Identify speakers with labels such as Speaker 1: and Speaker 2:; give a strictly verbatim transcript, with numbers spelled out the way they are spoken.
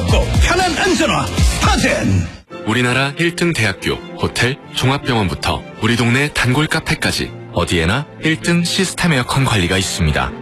Speaker 1: 높고 편한 안전화 스타젠.
Speaker 2: 우리나라 일 등 대학교, 호텔, 종합병원부터 우리 동네 단골 카페까지 어디에나 일 등 시스템 에어컨 관리가 있습니다.